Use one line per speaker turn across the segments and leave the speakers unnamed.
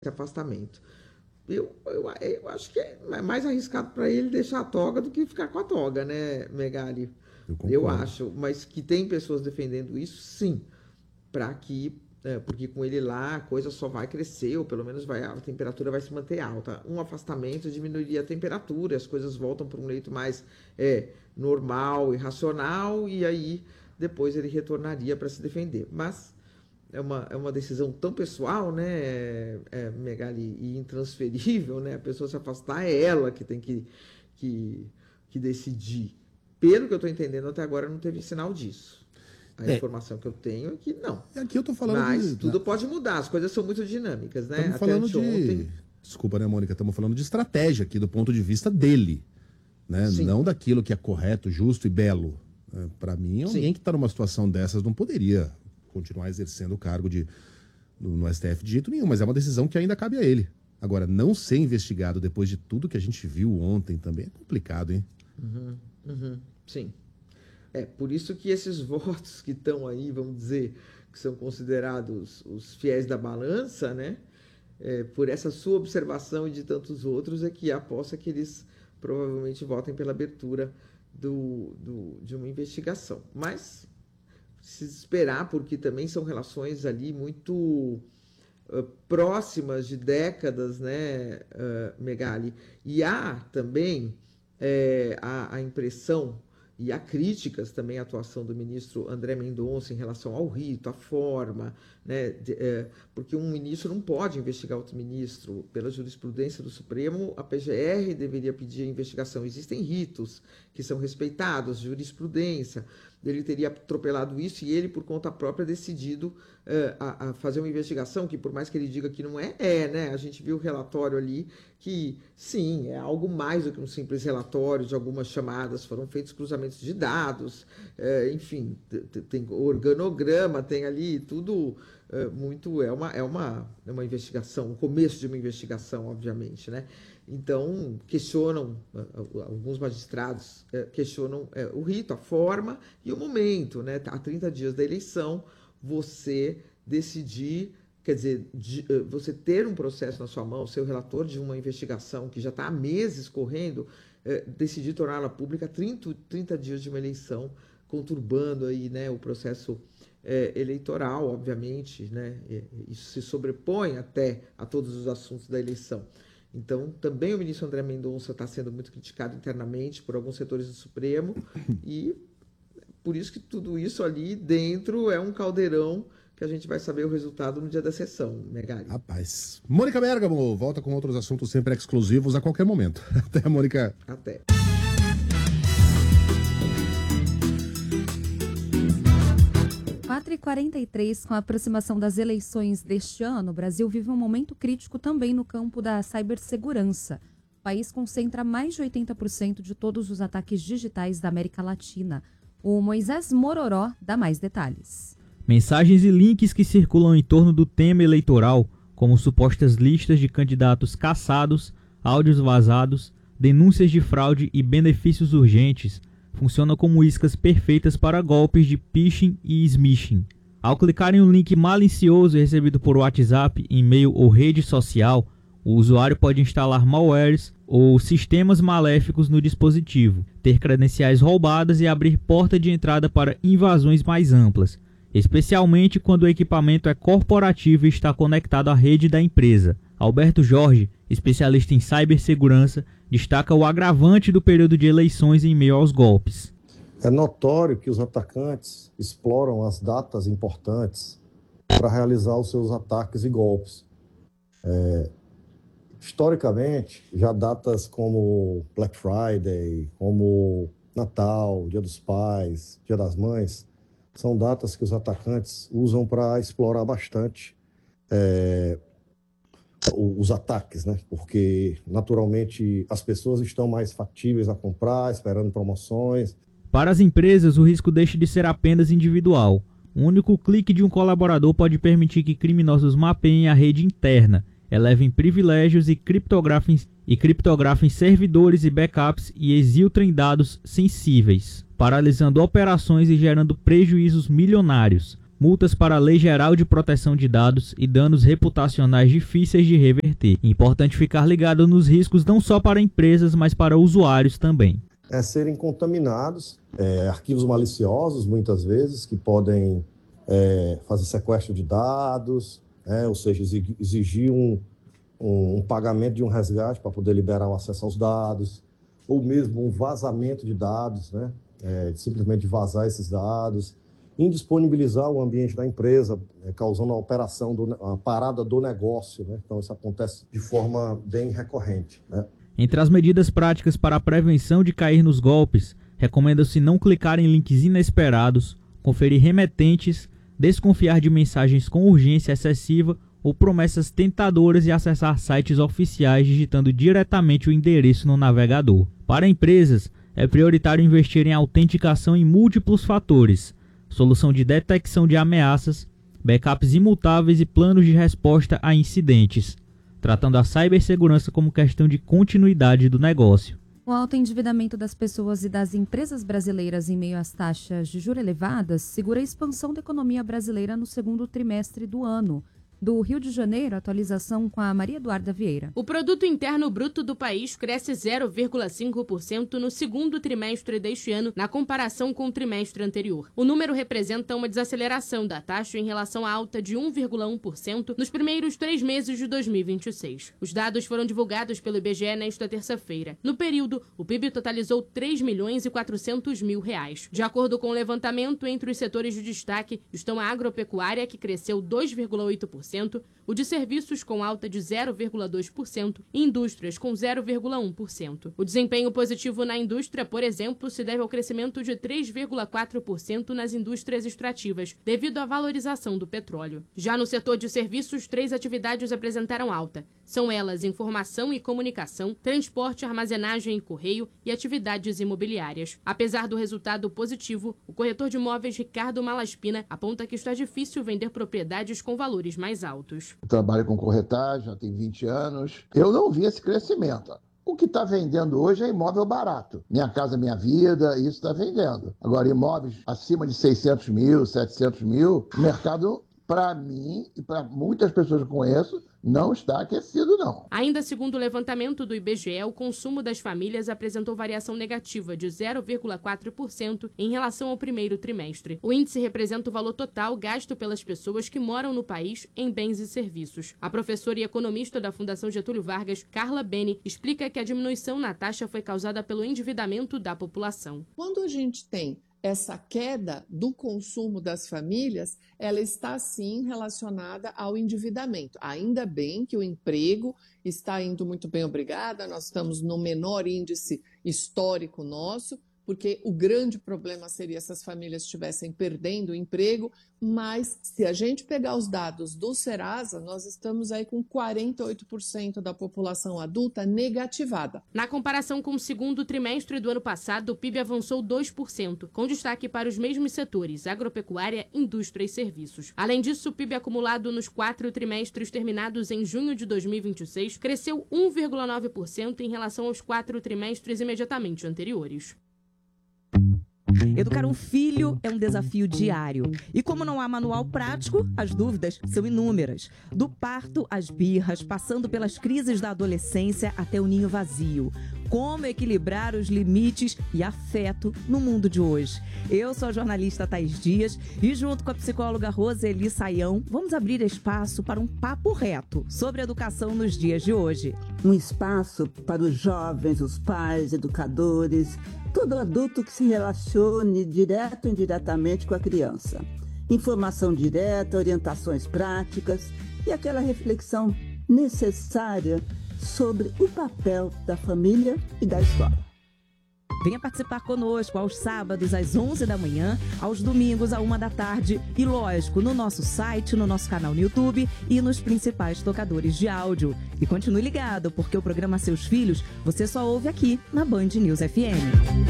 afastamento. Eu acho que é mais arriscado para ele deixar a toga do que ficar com a toga, né, Megali? Eu acho, mas que tem pessoas defendendo isso, sim, para que, porque com ele lá a coisa só vai crescer, ou pelo menos a temperatura vai se manter alta. Um afastamento diminuiria a temperatura, as coisas voltam para um leito mais normal e racional, e aí depois ele retornaria para se defender. Mas é uma decisão tão pessoal, né, Megali, e intransferível, né? A pessoa se afastar é ela que tem que decidir. Pelo que eu estou entendendo, até agora não teve sinal disso. A informação que eu tenho é que não.
Aqui eu tô falando
Mas tudo pode mudar, as coisas são muito dinâmicas, né?
Estamos falando ontem... Desculpa, né, Mônica? Estamos falando de estratégia aqui, do ponto de vista dele, né? Não daquilo que é correto, justo e belo. Para mim, alguém que está numa situação dessas não poderia continuar exercendo o cargo no STF de jeito nenhum, mas é uma decisão que ainda cabe a ele. Agora, não ser investigado depois de tudo que a gente viu ontem também é complicado, hein?
Sim. Por isso que esses votos que estão aí, vamos dizer, que são considerados os fiéis da balança, né? Por essa sua observação e de tantos outros, é que aposta que eles provavelmente votem pela abertura de uma investigação. Mas se esperar, porque também são relações ali muito próximas de décadas, né, Megali? E há também a impressão e há críticas também à atuação do ministro André Mendonça em relação ao rito, à forma, né, porque um ministro não pode investigar outro ministro. Pela jurisprudência do Supremo, a PGR deveria pedir a investigação. Existem ritos que são respeitados, jurisprudência. Ele teria atropelado isso e ele, por conta própria, decidido a fazer uma investigação que, por mais que ele diga que não né? A gente viu o relatório ali que, sim, é algo mais do que um simples relatório de algumas chamadas, foram feitos cruzamentos de dados, enfim, tem organograma, tem ali tudo muito... É uma investigação, o começo de uma investigação, obviamente, né? Então, questionam, alguns magistrados questionam o rito, a forma e o momento, né? Há 30 dias da eleição, você decidir, quer dizer, você ter um processo na sua mão, ser o relator de uma investigação que já está há meses correndo, decidir torná-la pública 30 dias de uma eleição, conturbando aí, né, o processo eleitoral, obviamente, né? Isso se sobrepõe até a todos os assuntos da eleição. Então, também o ministro André Mendonça está sendo muito criticado internamente por alguns setores do Supremo e por isso que tudo isso ali dentro é um caldeirão que a gente vai saber o resultado no dia da sessão, Megali.
Rapaz. Mônica Bergamo volta com outros assuntos sempre exclusivos a qualquer momento. Até, Mônica.
Até.
E 43, com a aproximação das eleições deste ano, o Brasil vive um momento crítico também no campo da cibersegurança. O país concentra mais de 80% de todos os ataques digitais da América Latina. O Moisés Mororó dá mais detalhes.
Mensagens e links que circulam em torno do tema eleitoral, como supostas listas de candidatos caçados, áudios vazados, denúncias de fraude e benefícios urgentes, funcionam como iscas perfeitas para golpes de phishing e smishing. Ao clicar em um link malicioso recebido por WhatsApp, e-mail ou rede social, o usuário pode instalar malwares ou sistemas maléficos no dispositivo, ter credenciais roubadas e abrir porta de entrada para invasões mais amplas, especialmente quando o equipamento é corporativo e está conectado à rede da empresa. Alberto Jorge, especialista em cibersegurança, destaca o agravante do período de eleições em meio aos golpes.
É notório que os atacantes exploram as datas importantes para realizar os seus ataques e golpes. Historicamente, já datas como Black Friday, como Natal, Dia dos Pais, Dia das Mães, são datas que os atacantes usam para explorar bastante os ataques, né? Porque, naturalmente, as pessoas estão mais factíveis a comprar, esperando promoções.
Para as empresas, o risco deixa de ser apenas individual. O único clique de um colaborador pode permitir que criminosos mapeiem a rede interna, elevem privilégios e criptografem servidores e backups e exfiltrem dados sensíveis, paralisando operações e gerando prejuízos milionários. multas para a Lei Geral de Proteção de Dados e danos reputacionais difíceis de reverter. É importante ficar ligado nos riscos não só para empresas, mas para usuários também.
Serem contaminados, arquivos maliciosos, muitas vezes, que podem fazer sequestro de dados, ou seja, exigir um pagamento de um resgate para poder liberar o acesso aos dados, ou mesmo um vazamento de dados, né? Simplesmente vazar esses dados, indisponibilizar o ambiente da empresa, causando a parada do negócio, né? Então isso acontece de forma bem recorrente, né?
Entre as medidas práticas para a prevenção de cair nos golpes, recomenda-se não clicar em links inesperados, conferir remetentes, desconfiar de mensagens com urgência excessiva ou promessas tentadoras e acessar sites oficiais digitando diretamente o endereço no navegador. Para empresas, é prioritário investir em autenticação em múltiplos fatores, solução de detecção de ameaças, backups imutáveis e planos de resposta a incidentes, tratando a cibersegurança como questão de continuidade do negócio.
O alto endividamento das pessoas e das empresas brasileiras em meio às taxas de juros elevadas segura a expansão da economia brasileira no segundo trimestre do ano. Do Rio de Janeiro, atualização com a Maria Eduarda Vieira.
O Produto Interno Bruto do país cresce 0,5% no segundo trimestre deste ano, na comparação com o trimestre anterior. O número representa uma desaceleração da taxa em relação à alta de 1,1% nos primeiros 3 meses de 2026. Os dados foram divulgados pelo IBGE nesta terça-feira. No período, o PIB totalizou R$3.400.000. De acordo com o levantamento, entre os setores de destaque estão a agropecuária, que cresceu 2,8%, o de serviços com alta de 0,2% e indústrias com 0,1%. O desempenho positivo na indústria, por exemplo, se deve ao crescimento de 3,4% nas indústrias extrativas, devido à valorização do petróleo. Já no setor de serviços, 3 atividades apresentaram alta. São elas informação e comunicação, transporte, armazenagem e correio e atividades imobiliárias. Apesar do resultado positivo, o corretor de imóveis Ricardo Malaspina aponta que está difícil vender propriedades com valores mais altos.
Eu trabalho com corretagem, já tem 20 anos. Eu não vi esse crescimento. O que está vendendo hoje é imóvel barato. Minha Casa Minha Vida, isso está vendendo. Agora, imóveis acima de 600 mil, 700 mil, o mercado, para mim e para muitas pessoas que conheço, não está aquecido, não.
Ainda segundo o levantamento do IBGE, o consumo das famílias apresentou variação negativa de 0,4% em relação ao primeiro trimestre. O índice representa o valor total gasto pelas pessoas que moram no país em bens e serviços. A professora e economista da Fundação Getúlio Vargas, Carla Beni, explica que a diminuição na taxa foi causada pelo endividamento da população.
Quando a gente tem essa queda do consumo das famílias, ela está sim relacionada ao endividamento. Ainda bem que o emprego está indo muito bem, obrigada, nós estamos no menor índice histórico nosso, porque o grande problema seria se as famílias estivessem perdendo o emprego, mas se a gente pegar os dados do Serasa, nós estamos aí com 48% da população adulta negativada.
Na comparação com o segundo trimestre do ano passado, o PIB avançou 2%, com destaque para os mesmos setores, agropecuária, indústria e serviços. Além disso, o PIB acumulado nos 4 trimestres terminados em junho de 2026 cresceu 1,9% em relação aos 4 trimestres imediatamente anteriores.
Educar um filho é um desafio diário. E como não há manual prático, as dúvidas são inúmeras. Do parto às birras, passando pelas crises da adolescência até o ninho vazio. Como equilibrar os limites e afeto no mundo de hoje? Eu sou a jornalista Thaís Dias e junto com a psicóloga Roseli Saião, vamos abrir espaço para um papo reto sobre educação nos dias de hoje.
Um espaço para os jovens, os pais, educadores, todo adulto que se relacione direto ou indiretamente com a criança. Informação direta, orientações práticas e aquela reflexão necessária sobre o papel da família e da escola.
Venha participar conosco aos sábados às 11 da manhã, aos domingos à 1 da tarde e, lógico, no nosso site, no nosso canal no YouTube e nos principais tocadores de áudio. E continue ligado, porque o programa Seus Filhos você só ouve aqui na Band News FM.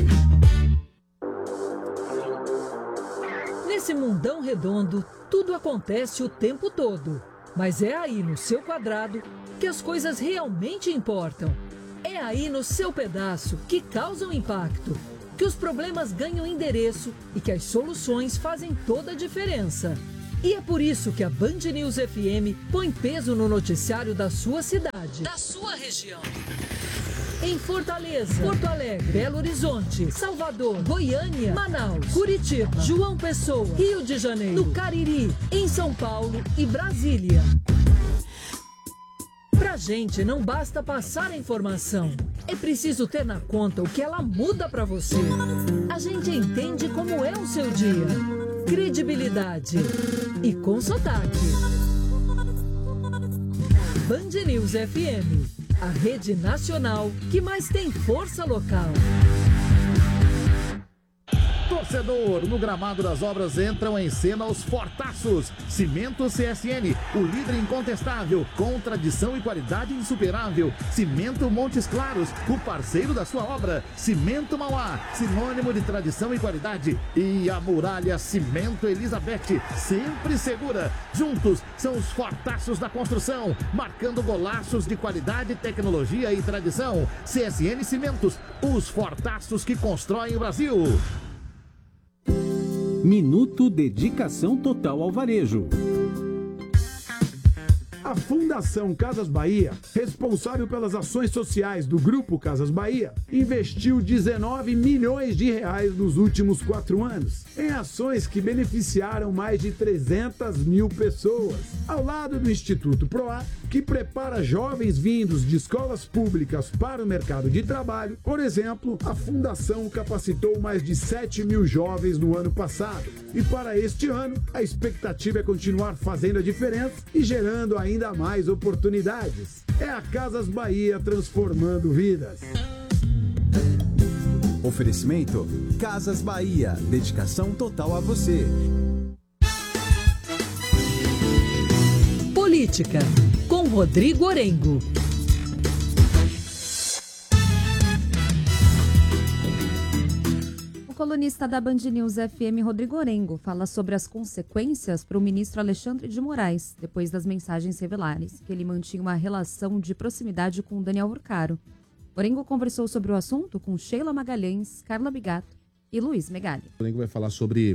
Nesse mundão redondo, tudo acontece o tempo todo. Mas é aí no seu quadrado que as coisas realmente importam. É aí no seu pedaço que causam impacto, que os problemas ganham endereço e que as soluções fazem toda a diferença. E é por isso que a Band News FM põe peso no noticiário da sua cidade, da sua região. Em Fortaleza, Porto Alegre, Belo Horizonte, Salvador, Goiânia, Manaus, Curitiba, João Pessoa, Rio de Janeiro, no Cariri, em São Paulo e Brasília. Pra gente não basta passar a informação, é preciso ter na conta o que ela muda pra você. A gente entende como é o seu dia, credibilidade e com sotaque. Band News FM, a rede nacional que mais tem força local.
Torcedor, no gramado das obras entram em cena os fortaços. Cimento CSN, o líder incontestável, com tradição e qualidade insuperável. Cimento Montes Claros, o parceiro da sua obra. Cimento Mauá, sinônimo de tradição e qualidade. E a Muralha Cimento Elizabeth, sempre segura. Juntos são os fortaços da construção, marcando golaços de qualidade, tecnologia e tradição. CSN Cimentos, os fortaços que constroem o Brasil.
Minuto Dedicação Total ao Varejo.
A Fundação Casas Bahia, responsável pelas ações sociais do Grupo Casas Bahia, investiu 19 milhões de reais nos últimos 4 anos em ações que beneficiaram mais de 300 mil pessoas, ao lado do Instituto PROAR, que prepara jovens vindos de escolas públicas para o mercado de trabalho. Por exemplo, a Fundação capacitou mais de 7 mil jovens no ano passado. E para este ano, a expectativa é continuar fazendo a diferença e gerando ainda mais oportunidades. É a Casas Bahia transformando vidas.
Oferecimento Casas Bahia, dedicação total a você.
Política, com Rodrigo Orengo.
O colunista da Band News FM, Rodrigo Orengo, fala sobre as consequências para o ministro Alexandre de Moraes, depois das mensagens reveladas que ele mantinha uma relação de proximidade com Daniel Urcaro. Orengo conversou sobre o assunto com Sheila Magalhães, Carla Bigato e Luiz Megali.
O Orengo vai falar sobre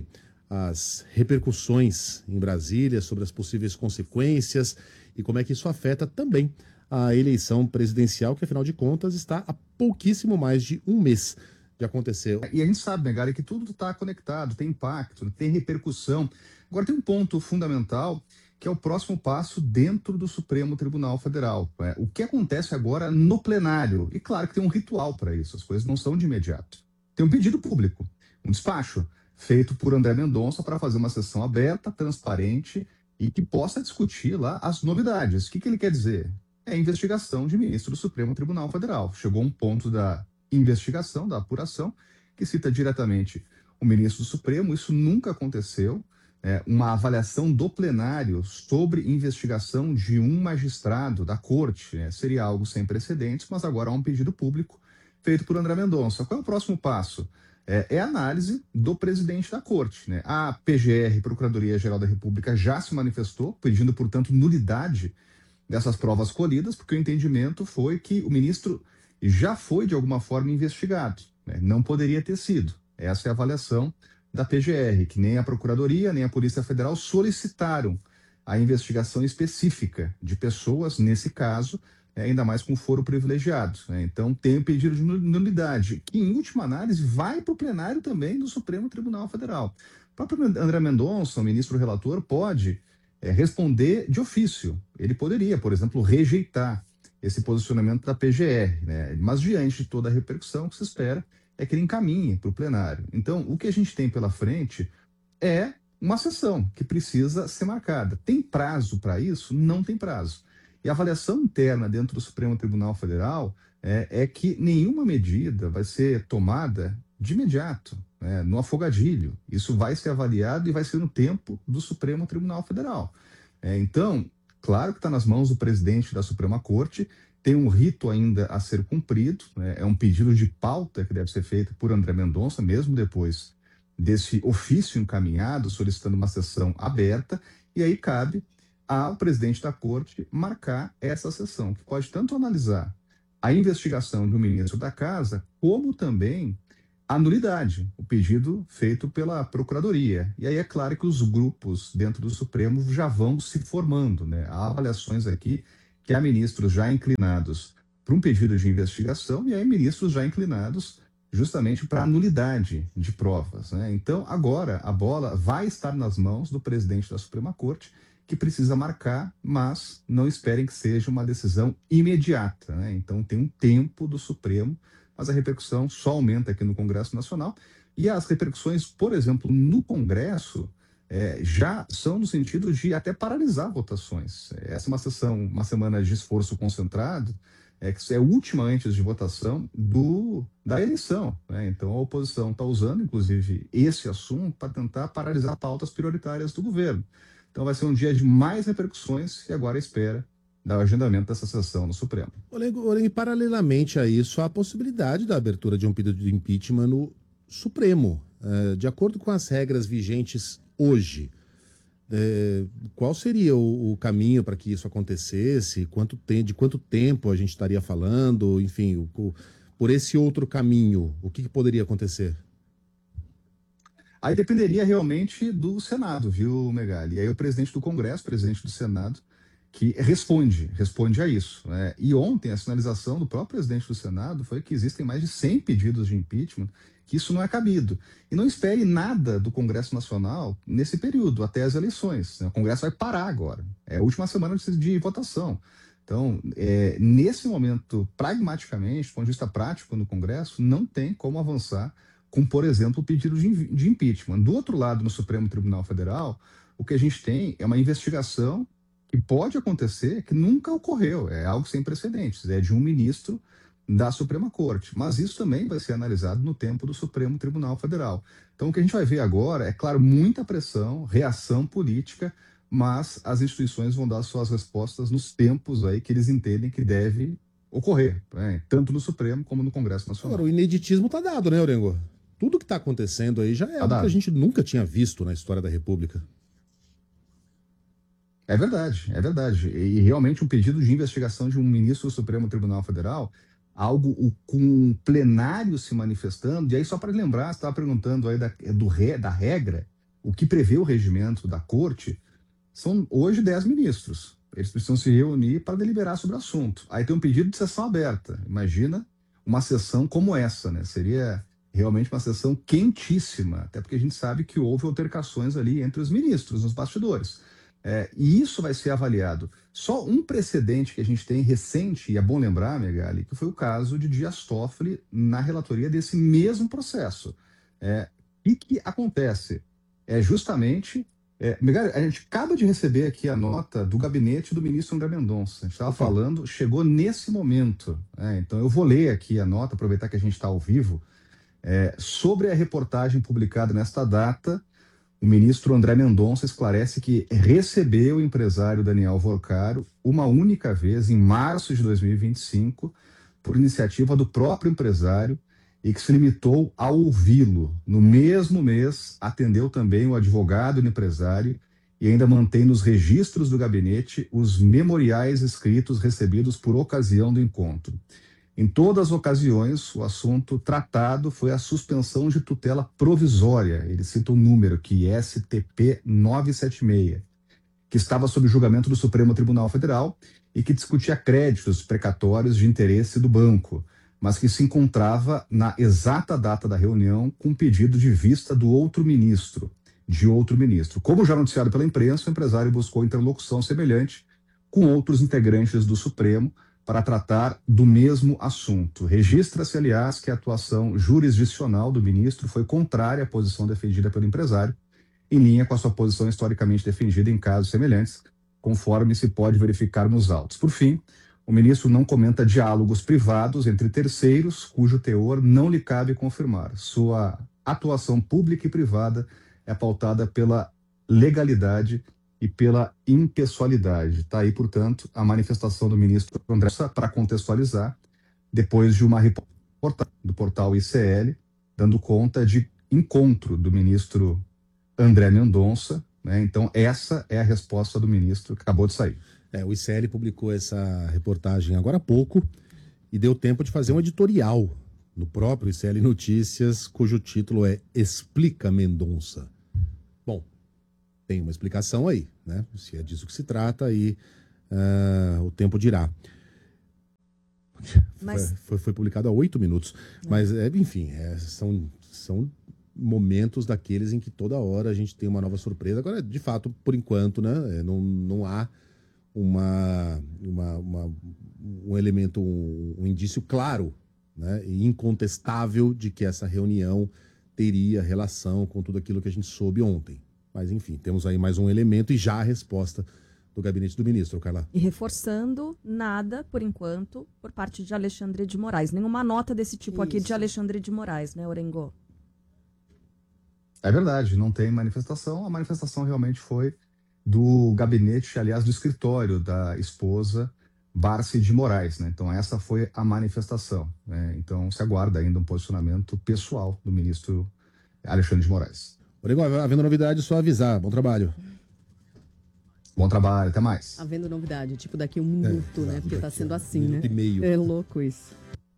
as repercussões em Brasília, sobre as possíveis consequências e como é que isso afeta também a eleição presidencial, que afinal de contas está há pouquíssimo mais de um mês de acontecer.
E a gente sabe, né, Gary, que tudo está conectado, tem impacto, tem repercussão. Agora tem um ponto fundamental, que é o próximo passo dentro do Supremo Tribunal Federal. O que acontece agora no plenário? E claro que tem um ritual para isso, as coisas não são de imediato. Tem um pedido público, um despacho, feito por André Mendonça para fazer uma sessão aberta, transparente e que possa discutir lá as novidades. O que ele quer dizer? É a investigação de ministro do Supremo Tribunal Federal. Chegou um ponto da investigação, da apuração, que cita diretamente o ministro do Supremo. Isso nunca aconteceu. Uma avaliação do plenário sobre investigação de um magistrado da corte seria algo sem precedentes, mas agora há um pedido público feito por André Mendonça. Qual é o próximo passo? É a análise do presidente da corte. A PGR, Procuradoria-Geral da República, já se manifestou, pedindo, portanto, nulidade dessas provas colhidas, porque o entendimento foi que o ministro já foi, de alguma forma, investigado. Não poderia ter sido. Essa é a avaliação da PGR, que nem a Procuradoria, nem a Polícia Federal solicitaram a investigação específica de pessoas, nesse caso, ainda mais com foro privilegiado. Então, tem o pedido de nulidade, que, em última análise, vai para o plenário também do Supremo Tribunal Federal. O próprio André Mendonça, o ministro relator, pode responder de ofício. Ele poderia, por exemplo, rejeitar esse posicionamento da PGR, mas diante de toda a repercussão, o que se espera é que ele encaminhe para o plenário. Então, o que a gente tem pela frente é uma sessão que precisa ser marcada. Tem prazo para isso? Não tem prazo. E a avaliação interna dentro do Supremo Tribunal Federal é que nenhuma medida vai ser tomada de imediato, no afogadilho. Isso vai ser avaliado e vai ser no tempo do Supremo Tribunal Federal. Então, claro que está nas mãos do presidente da Suprema Corte, tem um rito ainda a ser cumprido, é um pedido de pauta que deve ser feito por André Mendonça, mesmo depois desse ofício encaminhado, solicitando uma sessão aberta, e aí cabe ao presidente da Corte marcar essa sessão, que pode tanto analisar a investigação do ministro da Casa, como também a nulidade, o pedido feito pela Procuradoria. E aí é claro que os grupos dentro do Supremo já vão se formando, né? Há avaliações aqui que há ministros já inclinados para um pedido de investigação e há ministros já inclinados justamente para a nulidade de provas, né? Então, agora, a bola vai estar nas mãos do presidente da Suprema Corte, que precisa marcar, mas não esperem que seja uma decisão imediata, né? Então, tem um tempo do Supremo, mas a repercussão só aumenta aqui no Congresso Nacional. E as repercussões, por exemplo, no Congresso, já são no sentido de até paralisar votações. Essa é uma sessão, uma semana de esforço concentrado, que é a última antes de votação da eleição, né? Então a oposição está usando, inclusive, esse assunto para tentar paralisar pautas prioritárias do governo. Então vai ser um dia de mais repercussões e agora espera do agendamento dessa sessão no Supremo.
Porém, paralelamente a isso, há a possibilidade da abertura de um pedido de impeachment no Supremo. De acordo com as regras vigentes hoje, qual seria o caminho para que isso acontecesse? De quanto tempo a gente estaria falando? Enfim, por esse outro caminho, o que poderia acontecer?
Aí dependeria realmente do Senado, viu, Megali? E aí o presidente do Congresso, presidente do Senado, que responde a isso, né? E ontem a sinalização do próprio presidente do Senado foi que existem mais de 100 pedidos de impeachment, que isso não é cabido. E não espere nada do Congresso Nacional nesse período, até as eleições, né? O Congresso vai parar agora. É a última semana de votação. Então, nesse momento, pragmaticamente, do ponto de vista prático no Congresso, não tem como avançar com, por exemplo, o pedido de impeachment. Do outro lado, no Supremo Tribunal Federal, o que a gente tem é uma investigação que pode acontecer, que nunca ocorreu, é algo sem precedentes, é de um ministro da Suprema Corte, mas isso também vai ser analisado no tempo do Supremo Tribunal Federal. Então o que a gente vai ver agora é, claro, muita pressão, reação política, mas as instituições vão dar suas respostas nos tempos aí que eles entendem que deve ocorrer, né? Tanto no Supremo como no Congresso Nacional.
Agora, o ineditismo está dado, né, Orengo? Tudo que está acontecendo aí já é algo que a gente nunca tinha visto na história da República.
É verdade, é verdade. E realmente um pedido de investigação de um ministro do Supremo Tribunal Federal, algo com um plenário se manifestando, e aí só para lembrar, você estava perguntando aí da regra, o que prevê o regimento da Corte, são hoje 10 ministros. Eles precisam se reunir para deliberar sobre o assunto. Aí tem um pedido de sessão aberta. Imagina uma sessão como essa, né? Seria realmente uma sessão quentíssima, até porque a gente sabe que houve altercações ali entre os ministros, nos bastidores. E isso vai ser avaliado. Só um precedente que a gente tem recente, e é bom lembrar, Megali, que foi o caso de Dias Toffoli na relatoria desse mesmo processo. E que acontece? Justamente... Megali, a gente acaba de receber aqui a nota do gabinete do ministro André Mendonça. A gente estava falando, chegou nesse momento. Então eu vou ler aqui a nota, aproveitar que a gente está ao vivo, sobre a reportagem publicada nesta data. O ministro André Mendonça esclarece que recebeu o empresário Daniel Vorcaro uma única vez, em março de 2025, por iniciativa do próprio empresário, e que se limitou a ouvi-lo. No mesmo mês, atendeu também o advogado do empresário e ainda mantém nos registros do gabinete os memoriais escritos recebidos por ocasião do encontro. Em todas as ocasiões, o assunto tratado foi a suspensão de tutela provisória. Ele cita o número, que é STP 976, que estava sob julgamento do Supremo Tribunal Federal e que discutia créditos precatórios de interesse do banco, mas que se encontrava na exata data da reunião com pedido de vista do outro ministro, Como já noticiado pela imprensa, o empresário buscou interlocução semelhante com outros integrantes do Supremo para tratar do mesmo assunto. Registra-se, aliás, que a atuação jurisdicional do ministro foi contrária à posição defendida pelo empresário, em linha com a sua posição historicamente defendida em casos semelhantes, conforme se pode verificar nos autos. Por fim, o ministro não comenta diálogos privados entre terceiros, cujo teor não lhe cabe confirmar. Sua atuação pública e privada é pautada pela legalidade e pela impessoalidade. Está aí, portanto, a manifestação do ministro André, para contextualizar, depois de uma reportagem do portal ICL, dando conta de encontro do ministro André Mendonça, né? Então, essa é a resposta do ministro que acabou de sair.
O ICL publicou essa reportagem agora há pouco e deu tempo de fazer um editorial no próprio ICL Notícias, cujo título é Explica Mendonça. Bom, tem uma explicação aí, né? Se é disso que se trata, aí o tempo dirá.
Mas...
Foi publicado há 8 minutos. Mas, enfim, são momentos daqueles em que toda hora a gente tem uma nova surpresa. Agora, de fato, por enquanto, né, não há um elemento, um indício claro, né, e incontestável de que essa reunião teria relação com tudo aquilo que a gente soube ontem. Mas, enfim, temos aí mais um elemento e já a resposta do gabinete do ministro, Carla.
E reforçando, nada, por enquanto, por parte de Alexandre de Moraes. Nenhuma nota desse tipo aqui de Alexandre de Moraes, né, Orengo?
É verdade, não tem manifestação. A manifestação realmente foi do gabinete, aliás, do escritório da esposa Barci de Moraes, né? Então essa foi a manifestação, né? Então se aguarda ainda um posicionamento pessoal do ministro Alexandre de Moraes.
Orengo, havendo novidade, só avisar. Bom trabalho.
Bom trabalho, até mais.
Havendo novidade, tipo daqui 1 minuto, né? Porque tá sendo assim, né?
1 minuto e meio.
É louco isso.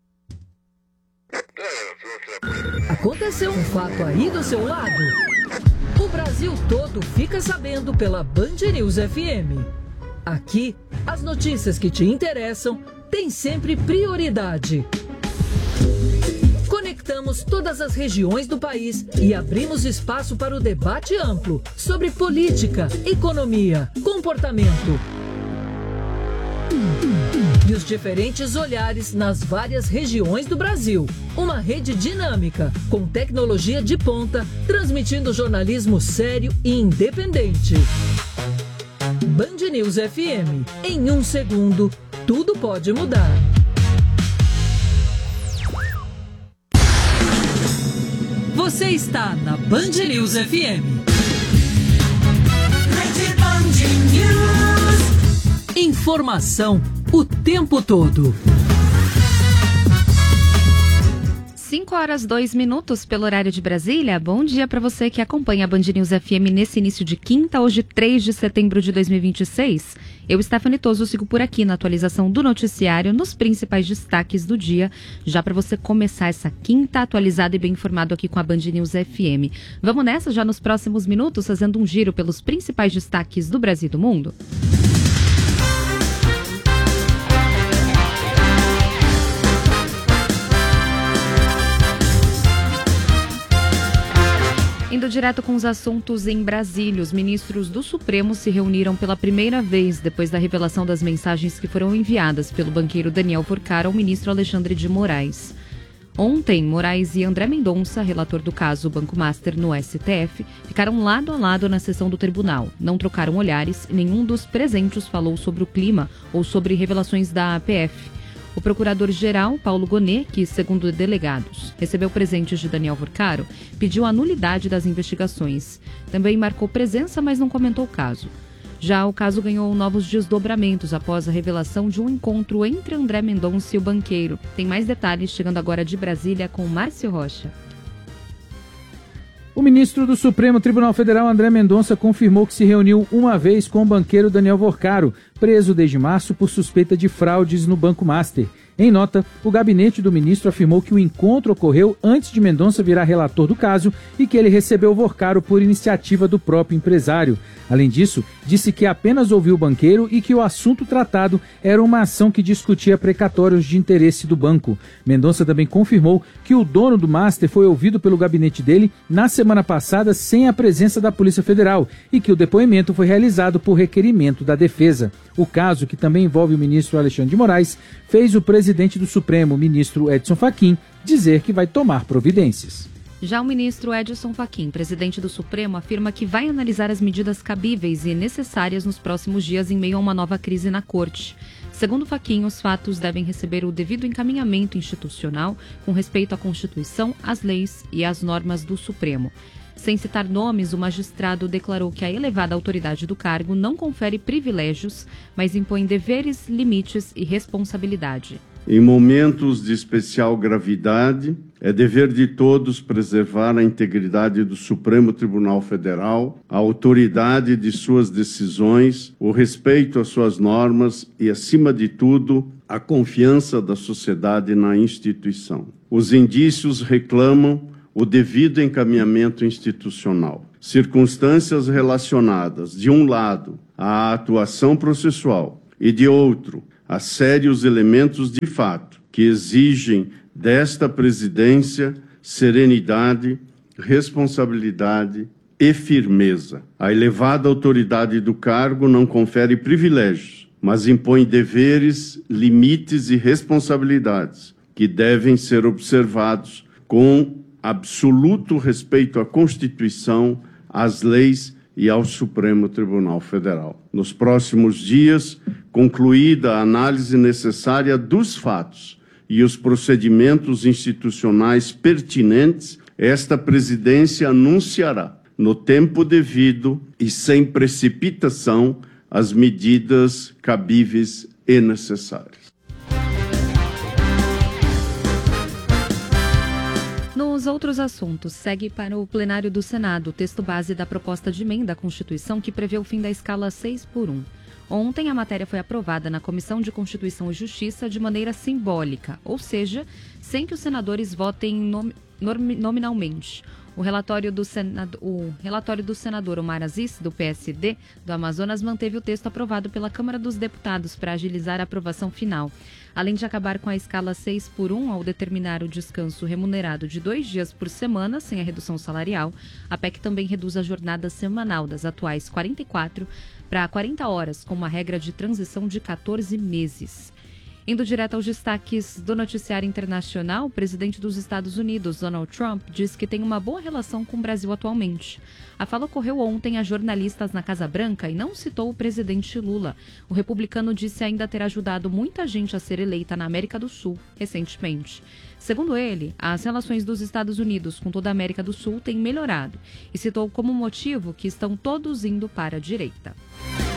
Aconteceu um fato aí do seu lado? O Brasil todo fica sabendo pela Band News FM. Aqui, as notícias que te interessam têm sempre prioridade. Conectamos todas as regiões do país e abrimos espaço para o debate amplo sobre política, economia, comportamento e os diferentes olhares nas várias regiões do Brasil. Uma rede dinâmica, com tecnologia de ponta, transmitindo jornalismo sério e independente. Band News FM. Em 1 segundo, tudo pode mudar. Você está na Band News FM. Informação o tempo todo.
5h02 pelo horário de Brasília. Bom dia para você que acompanha a Band News FM nesse início de quinta, hoje 3 de setembro de 2026. Eu, Stephanie Toso, sigo por aqui na atualização do noticiário, nos principais destaques do dia, já para você começar essa quinta atualizada e bem informado aqui com a Band News FM. Vamos nessa já nos próximos minutos, fazendo um giro pelos principais destaques do Brasil e do mundo? Indo direto com os assuntos em Brasília, os ministros do Supremo se reuniram pela primeira vez depois da revelação das mensagens que foram enviadas pelo banqueiro Daniel Porcar ao ministro Alexandre de Moraes. Ontem, Moraes e André Mendonça, relator do caso Banco Master no STF, ficaram lado a lado na sessão do tribunal. Não trocaram olhares e nenhum dos presentes falou sobre o clima ou sobre revelações da APF. O procurador-geral, Paulo Gonet, que, segundo delegados, recebeu presentes de Daniel Porcaro, pediu a nulidade das investigações. Também marcou presença, mas não comentou o caso. Já o caso ganhou novos desdobramentos após a revelação de um encontro entre André Mendonça e o banqueiro. Tem mais detalhes chegando agora de Brasília com Márcio Rocha.
O ministro do Supremo Tribunal Federal, André Mendonça, confirmou que se reuniu uma vez com o banqueiro Daniel Porcaro, preso desde março por suspeita de fraudes no Banco Master. Em nota, o gabinete do ministro afirmou que o encontro ocorreu antes de Mendonça virar relator do caso e que ele recebeu Porcaro por iniciativa do próprio empresário. Além disso, disse que apenas ouviu o banqueiro e que o assunto tratado era uma ação que discutia precatórios de interesse do banco. Mendonça também confirmou que o dono do Master foi ouvido pelo gabinete dele na semana passada sem a presença da Polícia Federal e que o depoimento foi realizado por requerimento da defesa. O caso, que também envolve o ministro Alexandre de Moraes, fez o presidente do Supremo, ministro Edson Fachin, dizer que vai tomar providências.
Já o ministro Edson Fachin, presidente do Supremo, afirma que vai analisar as medidas cabíveis e necessárias nos próximos dias em meio a uma nova crise na Corte. Segundo Fachin, os fatos devem receber o devido encaminhamento institucional com respeito à Constituição, às leis e às normas do Supremo. Sem citar nomes, o magistrado declarou que a elevada autoridade do cargo não confere privilégios, mas impõe deveres, limites e responsabilidade.
Em momentos de especial gravidade, É dever de todos preservar a integridade do Supremo Tribunal Federal, a autoridade de suas decisões, o respeito às suas normas e, acima de tudo, a confiança da sociedade na instituição. Os indícios reclamam o devido encaminhamento institucional. Circunstâncias relacionadas, de um lado, à atuação processual e, de outro, a sérios elementos de fato que exigem desta presidência serenidade, responsabilidade e firmeza. A elevada autoridade do cargo não confere privilégios, mas impõe deveres, limites e responsabilidades que devem ser observados com absoluto respeito à Constituição, às leis e ao Supremo Tribunal Federal. Nos próximos dias, concluída a análise necessária dos fatos e os procedimentos institucionais pertinentes, esta presidência anunciará, no tempo devido e sem precipitação, as medidas cabíveis e necessárias.
Nos outros assuntos, segue para o plenário do Senado o texto base da proposta de emenda à Constituição que prevê o fim da escala 6x1. Ontem, a matéria foi aprovada na Comissão de Constituição e Justiça de maneira simbólica, ou seja, sem que os senadores votem nominalmente. O relatório do senador Omar Aziz, do PSD do Amazonas, manteve o texto aprovado pela Câmara dos Deputados para agilizar a aprovação final. Além de acabar com a escala 6x1 ao determinar o descanso remunerado de 2 dias por semana, sem a redução salarial, a PEC também reduz a jornada semanal das atuais 44 para 40 horas, com uma regra de transição de 14 meses. Indo direto aos destaques do noticiário internacional, o presidente dos Estados Unidos, Donald Trump, diz que tem uma boa relação com o Brasil atualmente. A fala ocorreu ontem a jornalistas na Casa Branca e não citou o presidente Lula. O republicano disse ainda ter ajudado muita gente a ser eleita na América do Sul recentemente. Segundo ele, as relações dos Estados Unidos com toda a América do Sul têm melhorado e citou como motivo que estão todos indo para a direita.